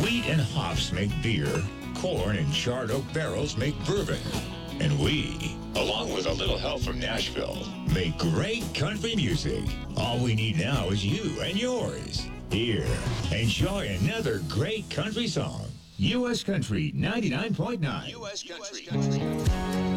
Wheat and hops make beer. Corn and charred oak barrels make bourbon. And we, along with a little help from Nashville, make great country music. All we need now is you and yours. Here, enjoy another great country song. U.S. Country 99.9. U.S. Country.